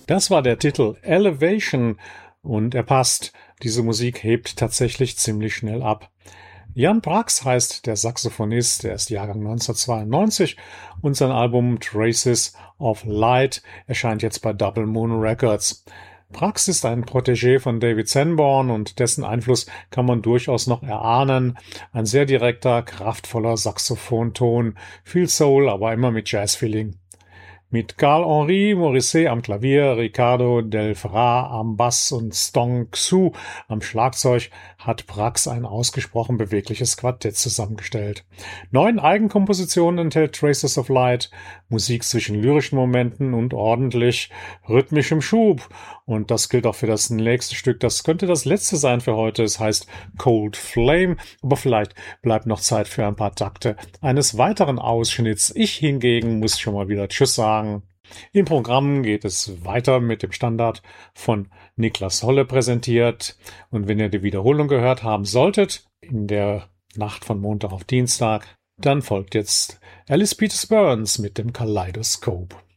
Das war der Titel Elevation und er passt. Diese Musik hebt tatsächlich ziemlich schnell ab. Jan Brax heißt der Saxophonist, er ist Jahrgang 1992 und sein Album Traces of Light erscheint jetzt bei Double Moon Records. Brax ist ein Protégé von David Sanborn und dessen Einfluss kann man durchaus noch erahnen. Ein sehr direkter, kraftvoller Saxophonton, viel Soul, aber immer mit Jazz-Feeling. Mit Carl-Henri Morisset am Klavier, Ricardo Del Ferrar am Bass und Stong Xu am Schlagzeug hat Brax ein ausgesprochen bewegliches Quartett zusammengestellt. 9 Eigenkompositionen enthält Traces of Light, Musik zwischen lyrischen Momenten und ordentlich rhythmischem Schub. Und das gilt auch für das nächste Stück. Das könnte das letzte sein für heute. Es heißt Cold Flame, aber vielleicht bleibt noch Zeit für ein paar Takte eines weiteren Ausschnitts. Ich hingegen muss schon mal wieder Tschüss sagen. Im Programm geht es weiter mit dem Standard von Niklas Holle präsentiert. Und wenn ihr die Wiederholung gehört haben solltet, in der Nacht von Montag auf Dienstag, dann folgt jetzt Alice Peters Burns mit dem Kaleidoskop.